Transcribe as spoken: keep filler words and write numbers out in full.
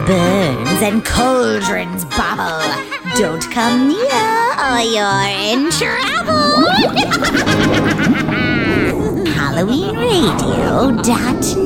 burns and cauldrons bubble. Don't come near or you're in trouble. Halloween Radio dot